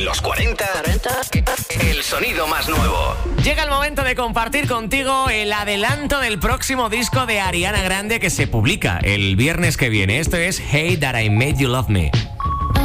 los 40, el sonido más nuevo. Llega el momento de compartir contigo el adelanto del próximo disco de Ariana Grande que se publica el viernes que viene. Esto es Hey That I Made You Love Me.